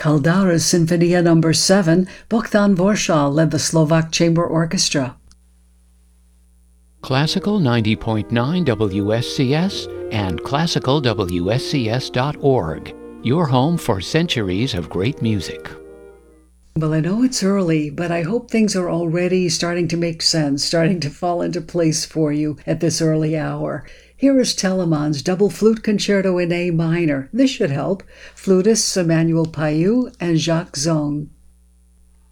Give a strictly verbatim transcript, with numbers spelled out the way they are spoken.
Kaldara's Sinfonia number seven, Bogdan Vorshal led the Slovak Chamber Orchestra. Classical ninety point nine W S C S and classical W S C S dot org, your home for centuries of great music. Well, I know it's early, but I hope things are already starting to make sense, starting to fall into place for you at this early hour. Here is Telemann's Double Flute Concerto in A minor. This should help. Flutists Emmanuel Payou and Jacques Zong.